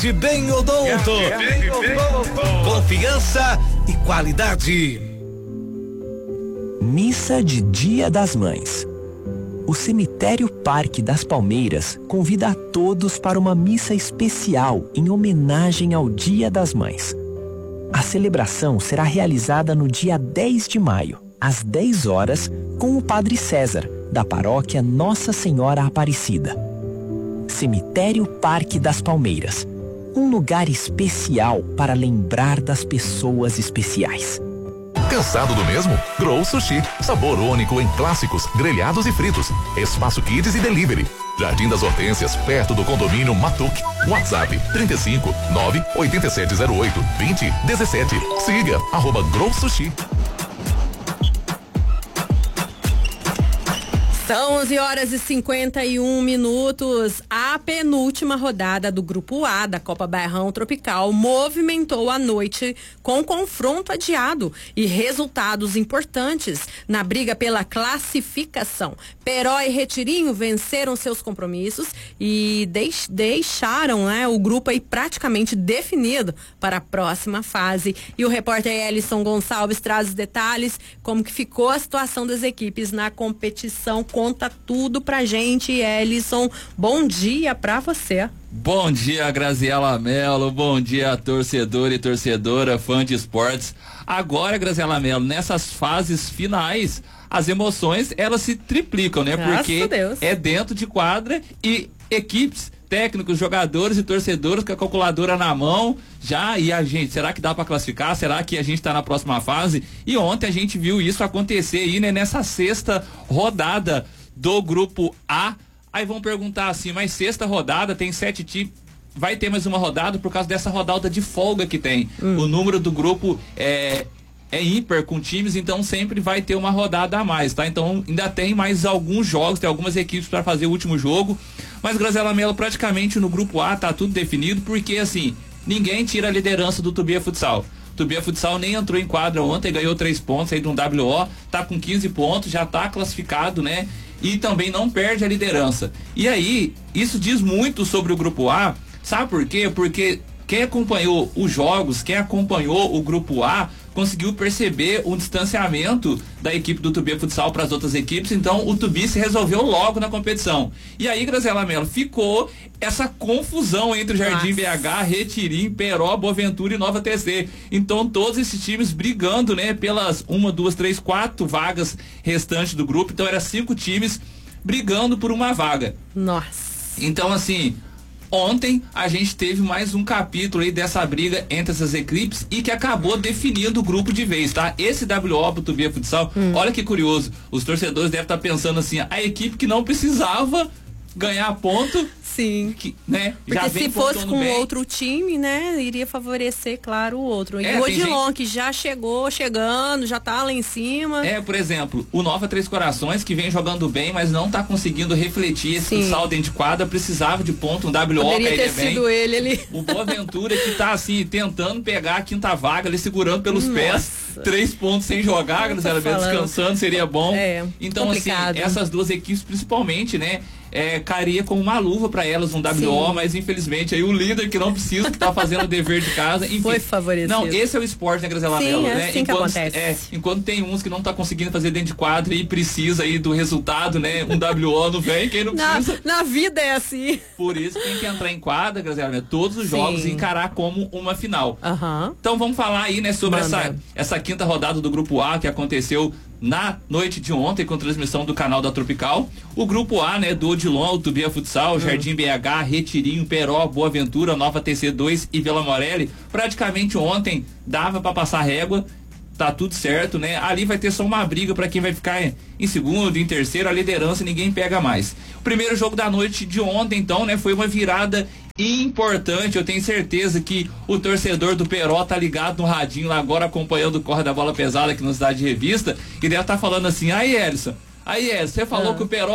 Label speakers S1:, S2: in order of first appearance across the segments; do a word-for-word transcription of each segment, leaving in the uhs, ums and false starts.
S1: De Bem Odonto. Confiança e qualidade.
S2: Missa de Dia das Mães. O Cemitério Parque das Palmeiras convida a todos para uma missa especial em homenagem ao Dia das Mães. A celebração será realizada no dia dez de maio, às dez horas, com o Padre César, da paróquia Nossa Senhora Aparecida. Cemitério Parque das Palmeiras. Um lugar especial para lembrar das pessoas especiais.
S3: Cansado do mesmo? Grow Sushi. Sabor único em clássicos, grelhados e fritos. Espaço Kids e Delivery. Jardim das Hortênsias, perto do condomínio Matuque. WhatsApp trinta e cinco, nove oito sete zero oito, vinte, dezessete. Siga, arroba Grow Sushi.
S4: São onze horas e cinquenta e um minutos. A penúltima rodada do Grupo A da Copa Bairrão Tropical movimentou a noite com confronto adiado e resultados importantes na briga pela classificação. Peró e Retirinho venceram seus compromissos e deix, deixaram né, o grupo aí praticamente definido para a próxima fase. E o repórter Ellison Gonçalves traz os detalhes, como que ficou a situação das equipes na competição. Conta tudo pra gente, Ellison. Bom dia pra você.
S5: Bom dia, Graziela Mello. Bom dia, torcedor e torcedora, fã de esportes. Agora, Graziela Mello, nessas fases finais, as emoções, elas se triplicam, né?
S4: Graças
S5: Porque
S4: a Deus.
S5: É dentro de quadra e equipes, técnicos, jogadores e torcedores com a calculadora na mão já, e a gente, será que dá pra classificar? Será que a gente tá na próxima fase? E ontem a gente viu isso acontecer aí, né, nessa sexta rodada do Grupo A. Aí vão perguntar assim, mas sexta rodada tem sete times, vai ter mais uma rodada por causa dessa rodada de folga que tem. Hum. O número do grupo é é ímpar com times, então sempre vai ter uma rodada a mais, tá? Então ainda tem mais alguns jogos, tem algumas equipes para fazer o último jogo, mas Graziela Mello, praticamente no Grupo A tá tudo definido, porque assim, ninguém tira a liderança do Tubia Futsal. Tubia Futsal nem entrou em quadra ontem, ganhou três pontos aí de um W O, tá com quinze pontos, já tá classificado, né? E também não perde a liderança. E aí, isso diz muito sobre o Grupo A, sabe por quê? Porque quem acompanhou os jogos, quem acompanhou o Grupo A, conseguiu perceber um distanciamento da equipe do Tubia Futsal para as outras equipes, então o Tubi se resolveu logo na competição. E aí, Graziela Mello, ficou essa confusão entre Jardim Nossa. B H, Retirim, Peró, Boaventura e Nova T C. Então todos esses times brigando, né, pelas uma, duas, três, quatro vagas restantes do grupo. Então eram cinco times brigando por uma vaga.
S4: Nossa.
S5: Então assim, ontem a gente teve mais um capítulo aí dessa briga entre essas equipes e que acabou definindo o grupo de vez, tá? Esse W O pro Tubia Futsal, hum. olha que curioso, os torcedores devem estar pensando assim, a equipe que não precisava ganhar ponto,
S4: sim,
S5: que, né?
S4: Porque
S5: já
S4: se fosse com
S5: bem.
S4: outro time, né, iria favorecer, claro, o outro. E
S5: é,
S4: o Odilon,
S5: gente...
S4: que já chegou, chegando, já tá lá em cima.
S5: É, por exemplo, o Nova Três Corações, que vem jogando bem, mas não tá conseguindo refletir esse futsal dentro de quadra, precisava de ponto, um W O.
S4: Poderia ter sido
S5: bem.
S4: ele ali.
S5: O Boaventura, que tá assim, tentando pegar a quinta vaga, ali segurando pelos
S4: Nossa.
S5: pés, três pontos sem jogar, descansando, seria bom.
S4: É,
S5: então,
S4: complicado.
S5: assim, essas duas equipes, principalmente, né, É, caria como uma luva para elas um W O, sim, mas infelizmente aí o líder que não precisa, que tá fazendo o dever de casa, enfim.
S4: Foi favorecido.
S5: Não, esse é o esporte, né, Graziela Mello,
S4: é
S5: né?
S4: assim
S5: enquanto,
S4: que acontece.
S5: É, enquanto tem uns que não tá conseguindo fazer dentro de quadra e precisa aí do resultado, né? Um W O não vem, quem não precisa.
S4: Na, na vida é assim.
S5: Por isso tem que entrar em quadra, Graziela Mello, todos os jogos, e encarar como uma final.
S4: Uhum.
S5: Então vamos falar aí, né, sobre essa, essa quinta rodada do Grupo A que aconteceu na noite de ontem, com transmissão do canal da Tropical. O Grupo A, né, do Odilon, Tubia Futsal, hum. Jardim B H, Retirinho, Peró, Boaventura, Nova T C dois e Vila Morelli, praticamente ontem dava para passar régua, tá tudo certo, né? Ali vai ter só uma briga para quem vai ficar em segundo, em terceiro, a liderança ninguém pega mais. O primeiro jogo da noite de ontem, então, né, foi uma virada importante. Eu tenho certeza que o torcedor do Peró tá ligado no radinho lá agora, acompanhando o Corre da Bola Pesada aqui no Cidade de Revista, e deve estar tá falando assim, aí Elson, aí Elson, você falou ah. que o Peró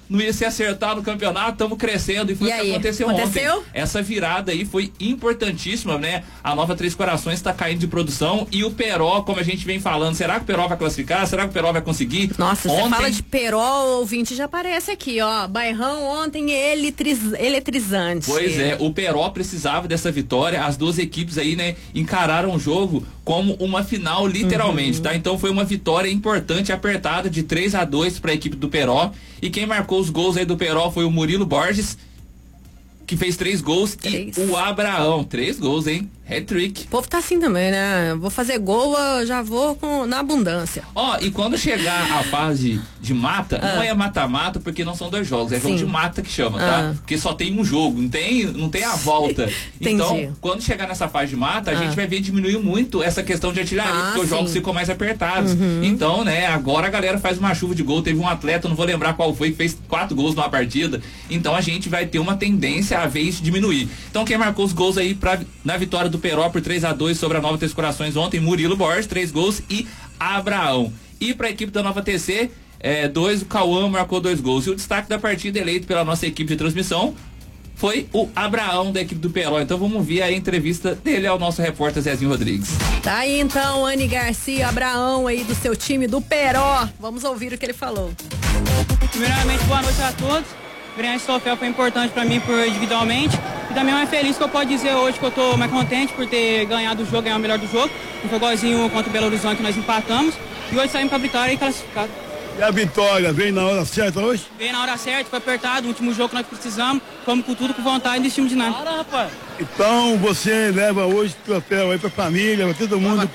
S5: não ia se acertar no campeonato, estamos crescendo, e foi
S4: e
S5: o que
S4: aí?
S5: aconteceu,
S4: aconteceu
S5: ontem. Essa virada aí foi importantíssima, né? A Nova Três Corações está caindo de produção, e o Peró, como a gente vem falando, será que o Peró vai classificar? Será que o Peró vai conseguir?
S4: Nossa,
S5: ontem...
S4: você fala de Peró, o ouvinte já aparece aqui, ó. Bairrão ontem eletriz... eletrizante.
S5: Pois é, o Peró precisava dessa vitória, as duas equipes aí, né, encararam o jogo como uma final, literalmente, uhum. tá? Então foi uma vitória importante, apertada, de três a dois para a equipe do Peró, e quem marcou os gols aí do Peró foi o Murilo Borges, que fez três gols, três. E o Abraão, três gols, hein? Hat-trick.
S4: O povo tá assim também, né? Vou fazer gol, eu já vou com, na abundância.
S5: Ó, oh, e quando chegar a fase de mata, ah. não é mata-mata, porque não são dois jogos, é Sim. jogo de mata que chama, ah. tá? Porque só tem um jogo, não tem, não tem a volta. Então, quando chegar nessa fase de mata, a ah. gente vai ver diminuir muito essa questão de artilharia, ah, porque sim. os jogos ficam mais apertados. Uhum. Então, né, agora a galera faz uma chuva de gol. Teve um atleta, não vou lembrar qual foi, que fez quatro gols numa partida. Então a gente vai ter uma tendência a ver isso diminuir. Então quem marcou os gols aí pra, na vitória do Peró por três a dois sobre a Nova Três Corações ontem, Murilo Borges, três gols, e Abraão. E para a equipe da Nova T C, é, dois, o Cauã marcou dois gols. E o destaque da partida, eleito pela nossa equipe de transmissão, foi o Abraão da equipe do Peró. Então vamos ouvir a entrevista dele ao nosso repórter Zezinho Rodrigues.
S4: Tá aí então, Anny Garcia, Abraão aí do seu time do Peró. Vamos ouvir o que ele falou.
S6: Primeiramente, boa noite a todos. Ganhar esse troféu foi importante para mim por individualmente, e também mais feliz que eu posso dizer hoje que eu tô mais contente por ter ganhado o jogo, ganhar o melhor do jogo. Não foi igualzinho contra o Belo Horizonte que nós empatamos, e hoje saímos para a vitória e classificado.
S7: E a vitória veio na hora certa hoje?
S6: Veio na hora certa, foi apertado, o último jogo que nós precisamos, fomos com tudo, com vontade, não desistimos de nada. Para, rapaz.
S7: Então você leva hoje o troféu aí pra família, pra todo mundo.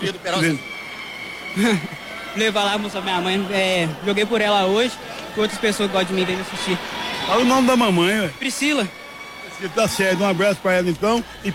S6: Levar lá, mostrar minha mãe, é, joguei por ela hoje, que outras pessoas gostam de mim, vêm me assistir.
S7: Fala o nome da mamãe, ué.
S6: Priscila.
S7: Priscila, tá certo, um abraço pra ela então. E...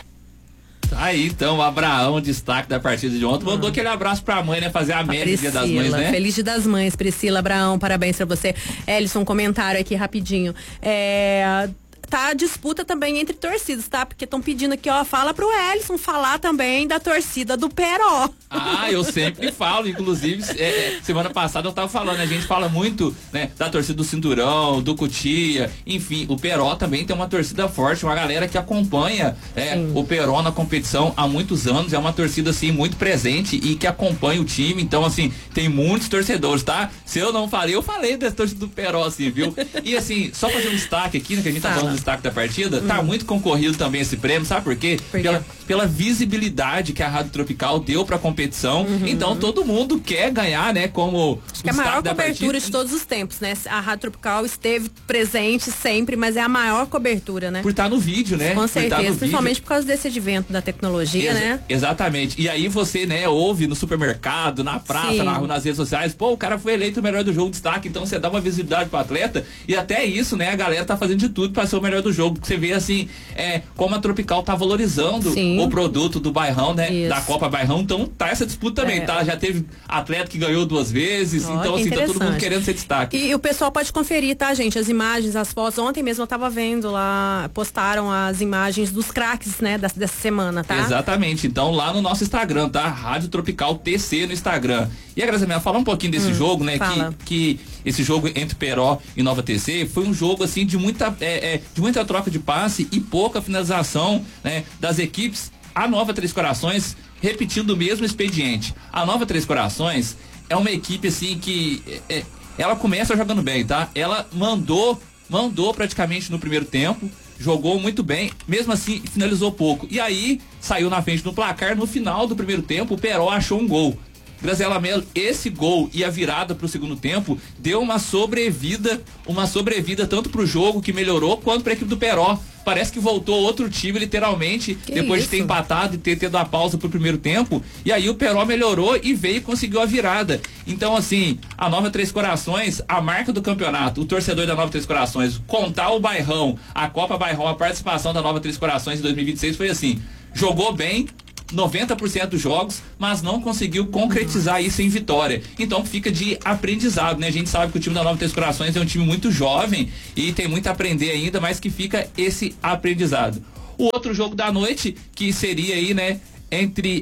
S5: Aí então, o Abraão, destaque da partida de ontem, mandou aquele abraço pra mãe, né? Fazer a média Dia das Mães, né?
S4: Feliz Dia das Mães, Priscila, Abraão, parabéns pra você. Ellison, um comentário aqui rapidinho. É... Tá a disputa também entre torcidas, tá? Porque estão pedindo aqui, ó, fala pro Ellison falar também da torcida do Peró.
S5: Ah, eu sempre falo, inclusive, é, semana passada eu tava falando, a gente fala muito, né, da torcida do Cinturão, do Cutia, enfim, o Peró também tem uma torcida forte, uma galera que acompanha é, o Peró na competição há muitos anos, é uma torcida, assim, muito presente e que acompanha o time, então, assim, tem muitos torcedores, tá? Se eu não falei, eu falei da torcida do Peró, assim, viu? E, assim, só fazer um destaque aqui, né, que a gente tá falando do destaque da partida, hum. tá muito concorrido também esse prêmio, sabe por quê? Por quê? Pela, pela visibilidade que a Rádio Tropical deu pra competição, uhum. então todo mundo quer ganhar, né, como
S4: acho que é a maior cobertura de todos os tempos, né? A Rádio Tropical esteve presente sempre, mas é a maior cobertura, né?
S5: Por estar no vídeo, né?
S4: Com
S5: por
S4: certeza, principalmente vídeo. Por causa desse advento da tecnologia, Exa né?
S5: Exatamente. E aí você, né, ouve no supermercado, na praça, na, nas redes sociais, pô, o cara foi eleito o melhor do jogo, destaque, então você dá uma visibilidade pro atleta, e até isso, né, a galera tá fazendo de tudo pra ser o melhor do jogo. Você vê assim, é, como a Tropical tá valorizando Sim. o produto do Bairrão, né? Isso. Da Copa Bairrão. Então tá essa disputa também, é. tá? Já teve atleta que ganhou duas vezes. Oh, então, assim, tá todo mundo querendo ser destaque.
S4: E, e o pessoal pode conferir, tá, gente? As imagens, as fotos. Ontem mesmo eu tava vendo lá, postaram as imagens dos craques, né? Dessa, dessa semana, tá?
S5: Exatamente. Então, lá no nosso Instagram, tá? Rádio Tropical T C no Instagram. E a Graça, fala um pouquinho desse hum, jogo, né? Que, que esse jogo entre Peró e Nova T C foi um jogo, assim, de muita, é, é, de muita troca de passe e pouca finalização, né, das equipes. A Nova Três Corações repetindo o mesmo expediente. A Nova Três Corações é uma equipe assim que é, ela começa jogando bem, tá? Ela mandou, mandou praticamente no primeiro tempo, jogou muito bem, mesmo assim finalizou pouco. E aí saiu na frente no placar. No final do primeiro tempo, o Peró achou um gol. Graziela Mello, esse gol e a virada pro segundo tempo deu uma sobrevida, uma sobrevida tanto pro jogo que melhorou, quanto pra equipe do Peró. Parece que voltou outro time, literalmente, que depois isso? de ter empatado e ter tido a pausa pro primeiro tempo. E aí o Peró melhorou e veio e conseguiu a virada. Então, assim, a Nova Três Corações, a marca do campeonato, o torcedor da Nova Três Corações, contar o Bairrão, a Copa Bairrão, a participação da Nova Três Corações em dois mil e vinte e seis foi assim, jogou bem, noventa por cento dos jogos, mas não conseguiu concretizar isso em vitória. Então fica de aprendizado, né? A gente sabe que o time da Nova Três Corações é um time muito jovem e tem muito a aprender ainda, mas que fica esse aprendizado. O outro jogo da noite, que seria aí, né, entre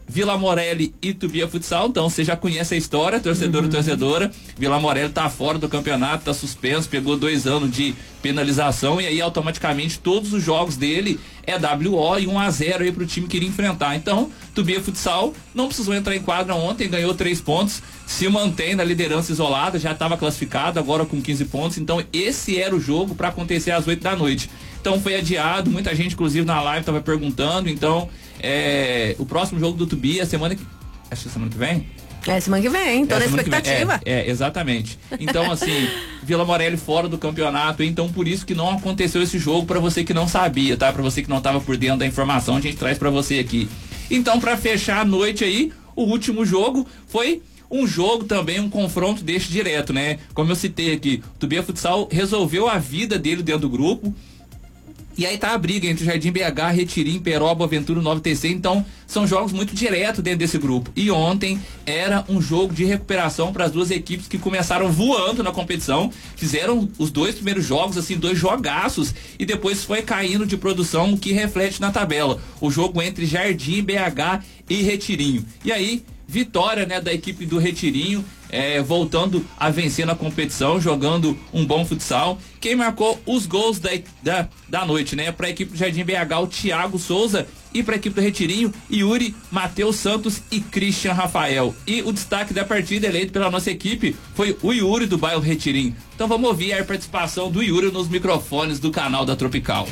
S5: Vila Morelli e Tubia Futsal. Então você já conhece a história, torcedor e torcedora. Vila Morelli tá fora do campeonato, tá suspenso, pegou dois anos de penalização e aí automaticamente todos os jogos dele é W O e um a zero aí pro time que iria enfrentar. Então, Tubia Futsal não precisou entrar em quadra ontem, ganhou três pontos, se mantém na liderança isolada, já estava classificado, agora com quinze pontos. Então, esse era o jogo para acontecer às oito da noite. Então, foi adiado, muita gente, inclusive, na live estava perguntando. Então, é, o próximo jogo do Tubia, semana que. Acho que semana que vem?
S4: É, semana que vem, toda
S5: é,
S4: a expectativa.
S5: É, é, exatamente. Então, assim, Vila Morelli fora do campeonato, então por isso que não aconteceu esse jogo, pra você que não sabia, tá? Pra você que não tava por dentro da informação, a gente traz pra você aqui. Então, pra fechar a noite aí, o último jogo foi um jogo também, um confronto deste direto, né? Como eu citei aqui, o Tubia Futsal resolveu a vida dele dentro do grupo. E aí tá a briga entre Jardim B H, Retirim, Peroba, Aventura, Nova T C. Então, são jogos muito diretos dentro desse grupo. E ontem era um jogo de recuperação para as duas equipes que começaram voando na competição. Fizeram os dois primeiros jogos, assim, dois jogaços. E depois foi caindo de produção, o que reflete na tabela. O jogo entre Jardim, B H e Retirinho. E aí, vitória, né, da equipe do Retirinho, é, voltando a vencer na competição, jogando um bom futsal. Quem marcou os gols da, da, da noite, né, para a equipe do Jardim B H, o Thiago Souza, e para a equipe do Retirinho, Yuri, Matheus Santos e Christian Rafael. E o destaque da partida eleito pela nossa equipe foi o Yuri do bairro Retirim. Então vamos ouvir a participação do Yuri nos microfones do canal da Tropical.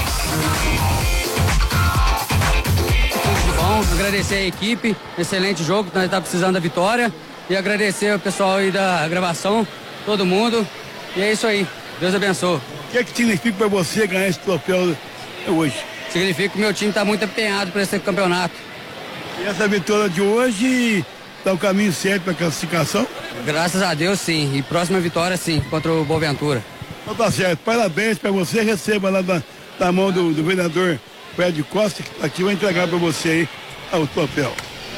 S8: Bom, agradecer a equipe, excelente jogo, nós estamos precisando da vitória, e agradecer o pessoal aí da gravação, todo mundo, e é isso aí, Deus abençoe.
S7: O que é que significa para você ganhar esse troféu hoje?
S8: Significa que o meu time está muito empenhado para esse campeonato.
S7: E essa vitória de hoje está o caminho certo para a classificação?
S8: Graças a Deus, sim, e próxima vitória, sim, contra o Boaventura.
S7: Então tá certo, parabéns para você, receba lá da, da mão do, do vereador Fred Costa, que aqui vai entregar para você aí o troféu.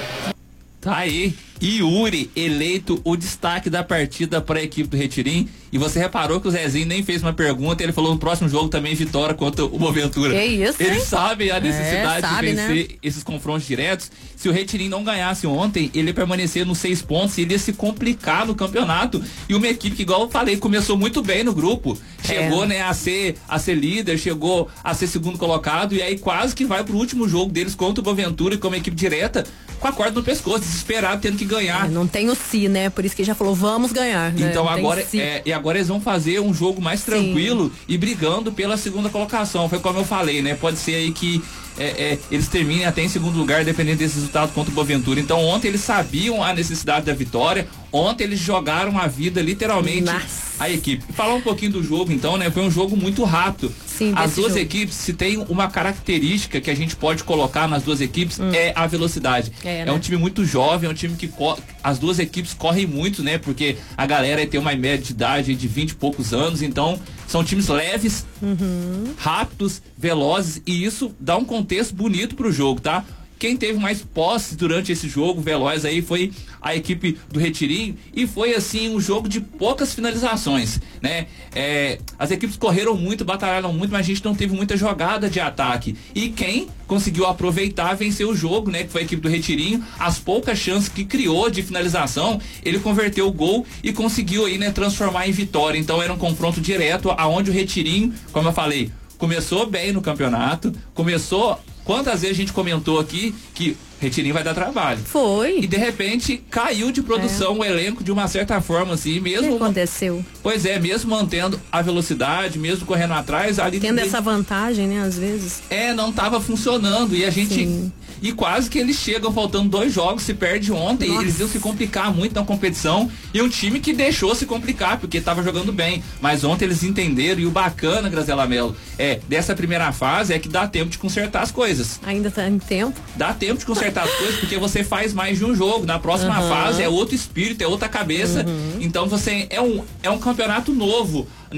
S5: Tá aí, Yuri eleito o destaque da partida para a equipe do Retirim. E você reparou que o Zezinho nem fez uma pergunta, ele falou no próximo jogo também vitória contra o Boaventura.
S4: É isso,
S5: Eles
S4: hein?
S5: sabem a necessidade
S4: é, sabe,
S5: de vencer,
S4: né?
S5: esses confrontos diretos. Se o Retirim não ganhasse ontem, ele ia permanecer nos seis pontos e ele ia se complicar no campeonato. E uma equipe que, igual eu falei, começou muito bem no grupo. Chegou, é. né, a ser, a ser líder, chegou a ser segundo colocado, e aí quase que vai pro último jogo deles contra o Boaventura, como equipe direta, com a corda no pescoço, desesperado, tendo que ganhar.
S4: É, não tem o si, né? Por isso que já falou, vamos ganhar. Né?
S5: Então
S4: não
S5: agora, si. é, e agora eles vão fazer um jogo mais tranquilo. Sim. E brigando pela segunda colocação. Foi como eu falei, né? Pode ser aí que é, é, eles terminem até em segundo lugar, dependendo desse resultado contra o Boaventura. Então ontem eles sabiam a necessidade da vitória. Ontem eles jogaram a vida, literalmente, Nossa. a equipe. Falar um pouquinho do jogo, então, né? Foi um jogo muito rápido.
S4: Sim,
S5: As duas
S4: jogo.
S5: equipes, se tem uma característica que a gente pode colocar nas duas equipes, hum. é a velocidade. É, é né? um time muito jovem, é um time que co- as duas equipes correm muito, né? Porque a galera tem uma média de idade de vinte e poucos anos, então são times leves,
S4: uhum.
S5: rápidos, velozes, e isso dá um contexto bonito pro jogo, tá? Quem teve mais posse durante esse jogo veloz aí foi a equipe do Retirim, e foi assim um jogo de poucas finalizações, né? É, as equipes correram muito, batalharam muito, mas a gente não teve muita jogada de ataque. E quem conseguiu aproveitar, venceu o jogo, né? Que foi a equipe do Retirim. As poucas chances que criou de finalização, ele converteu o gol e conseguiu aí, né, transformar em vitória. Então era um confronto direto, aonde o Retirim, como eu falei, começou bem no campeonato, começou. Quantas vezes a gente comentou aqui que Retirim vai dar trabalho?
S4: Foi.
S5: E de repente caiu de produção é. o elenco de uma certa forma, assim, mesmo.
S4: O que aconteceu?
S5: Pois é, mesmo mantendo a velocidade, mesmo correndo atrás, ali.
S4: Tendo
S5: também,
S4: essa vantagem, né, às vezes.
S5: É, não tava funcionando. E a gente. Sim. E quase que eles chegam faltando dois jogos, se perde ontem. Nossa. Eles iam se complicar muito na competição. E um time que deixou se complicar, porque estava jogando bem. Mas ontem eles entenderam. E o bacana, Graziela Mello, é, dessa primeira fase é que dá tempo de consertar as coisas.
S4: Ainda tá em tempo?
S5: Dá tempo de consertar as coisas, porque você faz mais de um jogo. Na próxima uhum. fase é outro espírito, é outra cabeça. Uhum. Então você é um, é um campeonato novo, né?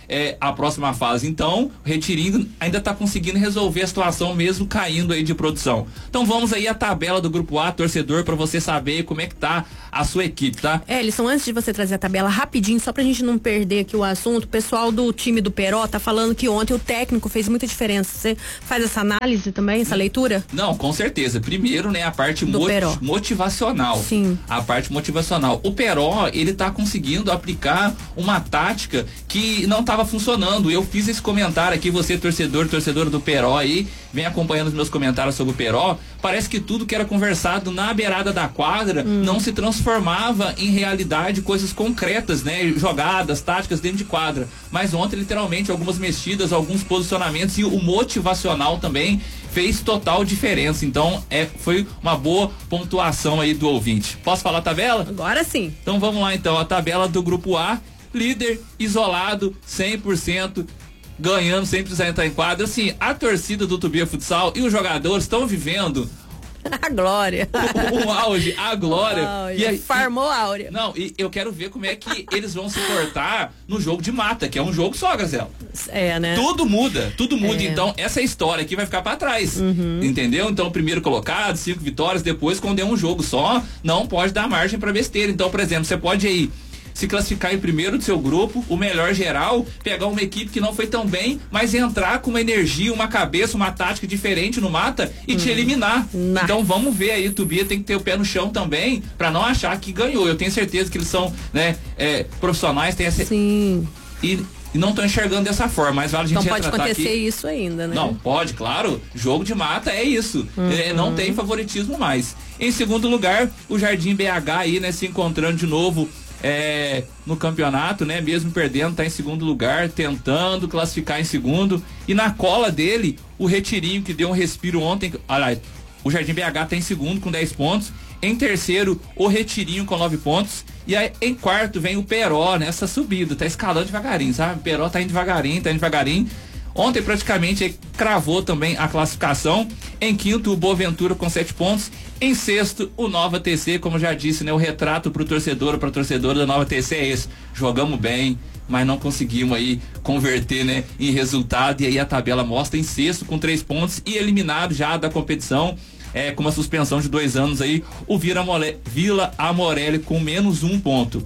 S5: é, a próxima fase. Então, o Retirinho ainda está conseguindo resolver a situação mesmo caindo aí de produção. Então vamos aí à tabela do Grupo A, torcedor, para você saber como é que tá a sua equipe, tá?
S4: É, Elisson, antes de você trazer a tabela rapidinho, só pra gente não perder aqui o assunto, o pessoal do time do Peró tá falando que ontem o técnico fez muita diferença. Você faz essa análise também, essa leitura?
S5: Não, com certeza. Primeiro, né, a parte
S4: Do
S5: moti-
S4: Peró.
S5: motivacional.
S4: Sim.
S5: A parte motivacional. O Peró, ele tá conseguindo aplicar uma tática que não estava funcionando. Eu fiz esse comentário aqui, você torcedor, torcedora do Peró aí, vem acompanhando os meus comentários sobre o Peró. Parece que tudo que era conversado na beirada da quadra hum. não se transformava em realidade, coisas concretas, né? Jogadas, táticas dentro de quadra. Mas ontem, literalmente, algumas mexidas, alguns posicionamentos e o motivacional também fez total diferença. Então, é, foi uma boa pontuação aí do ouvinte. Posso falar a tabela?
S4: Agora sim.
S5: Então vamos lá então, a tabela do Grupo A, líder, isolado, cem por cento, ganhando sem precisar entrar em quadra. Assim, a torcida do Tubia Futsal e os jogadores estão vivendo
S4: a glória.
S5: O, o auge, a glória.
S4: Oh,
S5: e aí,
S4: farmou a áurea.
S5: Não, e eu quero ver como é que eles vão se portar no jogo de mata, que é um jogo só, Gazela.
S4: É, né?
S5: Tudo muda, tudo muda.
S4: É.
S5: Então, essa história aqui vai ficar pra trás.
S4: Uhum.
S5: Entendeu? Então, primeiro colocado, cinco vitórias, depois, quando é um jogo só, não pode dar margem pra besteira. Então, por exemplo, você pode aí se classificar em primeiro do seu grupo, o melhor geral, pegar uma equipe que não foi tão bem, mas entrar com uma energia, uma cabeça, uma tática diferente no mata e hum. te eliminar. Nah. Então vamos ver aí, o Tubia tem que ter o pé no chão também, pra não achar que ganhou. Eu tenho certeza que eles são, né, é, profissionais, tem essa...
S4: Sim.
S5: E, e não estão enxergando dessa forma, mas vale a gente
S4: então pode
S5: retratar
S4: acontecer
S5: aqui.
S4: Isso ainda, né?
S5: Não, pode, claro. Jogo de mata é isso. Uhum. É, não tem favoritismo mais. Em segundo lugar, o Jardim B H aí, né, se encontrando de novo É, no campeonato, né? Mesmo perdendo, tá em segundo lugar, tentando classificar em segundo. E na cola dele, o Retirinho, que deu um respiro ontem. Olha, o Jardim B H tá em segundo com dez pontos. Em terceiro, o Retirinho com nove pontos. E aí, em quarto, vem o Peró nessa subida. Tá escalando devagarinho, sabe? O Peró tá indo devagarinho, tá indo devagarinho. Ontem praticamente cravou também a classificação. Em quinto, o Boaventura com sete pontos. Em sexto, o Nova T C, como já disse, né? O retrato pro torcedor ou pra torcedora da Nova T C é esse. Jogamos bem, mas não conseguimos aí converter, né, em resultado. E aí a tabela mostra em sexto com três pontos e eliminado já da competição. É, com uma suspensão de dois anos aí, o Vila, Mole, Vila Amorelli com menos um ponto.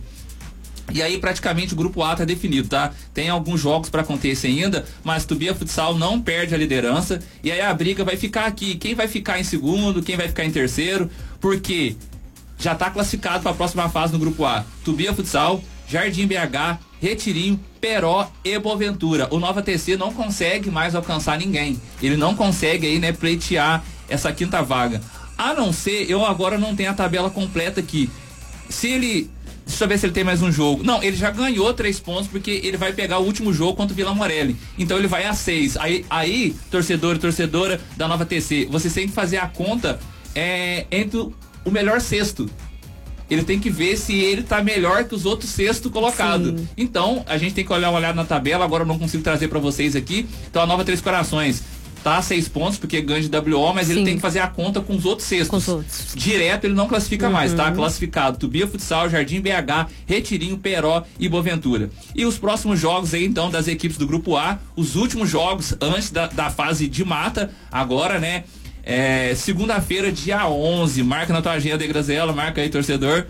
S5: E aí praticamente o grupo A tá definido, tá? Tem alguns jogos para acontecer ainda, mas Tubia Futsal não perde a liderança. E aí a briga vai ficar aqui. Quem vai ficar em segundo, quem vai ficar em terceiro, porque já tá classificado para a próxima fase no grupo A. Tubia Futsal, Jardim B H, Retirinho, Peró e Boaventura. O Nova T C não consegue mais alcançar ninguém. Ele não consegue aí, né, pleitear essa quinta vaga. A não ser, eu agora não tenho a tabela completa aqui. Se ele Deixa eu ver se ele tem mais um jogo. Não, ele já ganhou três pontos porque ele vai pegar o último jogo contra o Vila Morelli. Então ele vai a seis. Aí, aí torcedor e torcedora da Nova T C, você tem que fazer a conta é, entre o melhor sexto. Ele tem que ver se ele tá melhor que os outros sexto colocados. Então, a gente tem que olhar uma olhada na tabela. Agora eu não consigo trazer para vocês aqui. Então a Nova Três Corações tá a seis pontos, porque ganha de W O, mas Sim. ele tem que fazer a conta com os outros sextos. Com os outros. Direto ele não classifica uhum. mais, tá? Classificado Tubia Futsal, Jardim B H, Retirinho, Peró e Boaventura. E os próximos jogos aí, então, das equipes do Grupo A, os últimos jogos antes da, da fase de mata, agora, né? É, segunda-feira, dia onze, marca na tua agenda aí, Graziela, marca aí, torcedor.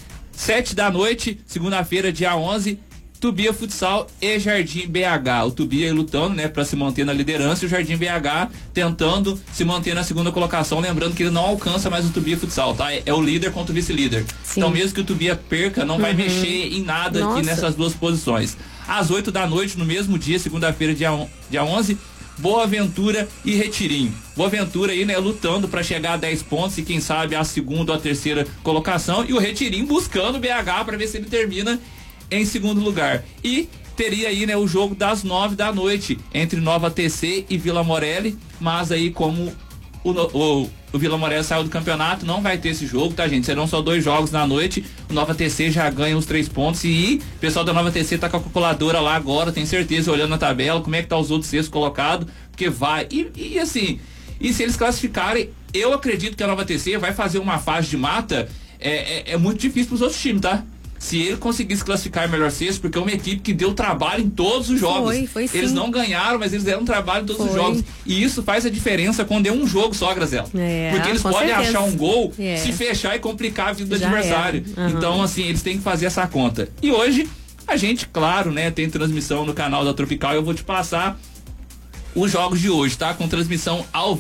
S5: Sete da noite, segunda-feira, dia onze, Tubia Futsal e Jardim B H. O Tubia aí lutando, né, para se manter na liderança e o Jardim B H tentando se manter na segunda colocação, lembrando que ele não alcança mais o Tubia Futsal, tá? É, é o líder contra o vice-líder. Então mesmo que o Tubia perca, não uhum. vai mexer em nada Nossa. aqui nessas duas posições. Às oito da noite, no mesmo dia, segunda-feira, dia, on, dia onze, Boaventura e Retirinho. Boaventura aí, né, lutando para chegar a dez pontos e quem sabe a segunda ou a terceira colocação, e o Retirinho buscando o B H para ver se ele termina em segundo lugar. E teria aí, né, o jogo das nove da noite entre Nova T C e Vila Morelli, mas aí como o, o, o Vila Morelli saiu do campeonato, não vai ter esse jogo, tá, gente? Serão só dois jogos na noite. O Nova T C já ganha os três pontos e o pessoal da Nova T C tá com a calculadora lá agora, tem certeza, olhando na tabela, como é que tá os outros sextos colocados, porque vai, e, e assim, e se eles classificarem, eu acredito que a Nova T C vai fazer uma fase de mata, é, é, é muito difícil pros outros times, tá? se ele conseguisse classificar melhor sexto, porque é uma equipe que deu trabalho em todos os jogos.
S4: Foi, foi sim.
S5: Eles não ganharam, mas eles deram trabalho em todos
S4: Foi.
S5: os jogos. E isso faz a diferença quando é um jogo só, Graziela.
S4: É,
S5: porque eles
S4: com
S5: podem
S4: certeza.
S5: achar um gol,
S4: É.
S5: se fechar e complicar a vida do
S4: Já
S5: adversário.
S4: era. Uhum.
S5: Então, assim, eles têm que fazer essa conta. E hoje, a gente, claro, né, tem transmissão no canal da Tropical. Eu vou te passar os jogos de hoje, tá? Com transmissão ao vivo.